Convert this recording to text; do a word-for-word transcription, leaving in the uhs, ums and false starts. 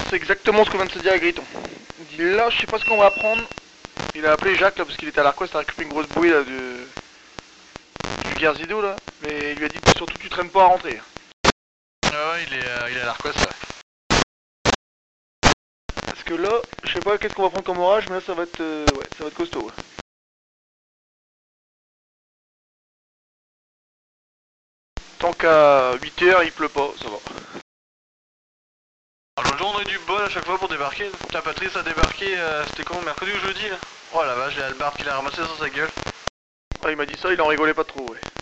c'est exactement ce que vient de se dire à Griton. Il dit là, je sais pas ce qu'on va prendre. Il a appelé Jacques là parce qu'il était à l'Arquest, il a récupéré une grosse bouée là du, du Guerzido là. Mais il lui a dit surtout tu traînes pas à rentrer. Ah ouais, il est, euh, il est à l'Arquest là. Parce que là, je sais pas qu'est-ce qu'on va prendre comme orage, mais là ça va être, euh, ouais, ça va être costaud. Ouais. Tant qu'à huit heures il pleut pas, ça va. Alors l'autre jour on a eu du bol à chaque fois pour débarquer. Putain, Patrice a débarqué, euh, c'était quand, mercredi ou jeudi là? Oh la vache, j'ai Albert qui l'a ramassé sur sa gueule. Ah, il m'a dit ça, il en rigolait pas trop, ouais.